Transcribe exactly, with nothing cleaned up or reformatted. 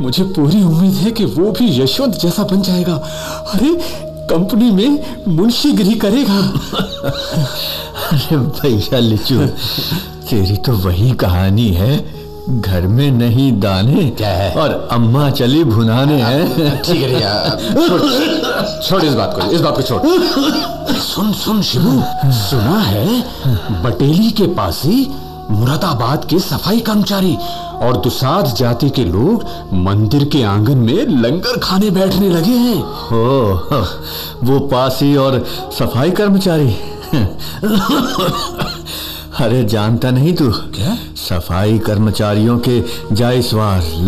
मुझे पूरी उम्मीद है कि वो भी यशवंत जैसा बन जाएगा। अरे कंपनी में मुंशीगिरी करेगा। अरे भैया लिचू, तेरी तो वही कहानी है, घर में नहीं दाने क्या है? और अम्मा चली भुनाने हैं। ठीक है भैया, छोड़ छोड़ इस बात को, इस बात को छोड़। सुन सुन शिबू, सुना है बटेली के पास ही मुरादाबाद के सफाई कर्मचारी और दुसाध जाति के लोग मंदिर के आंगन में लंगर खाने बैठने लगे हैं। ओ, वो पासी और सफाई कर्मचारी। अरे जानता नहीं तू? क्या? सफाई कर्मचारियों के जायसवार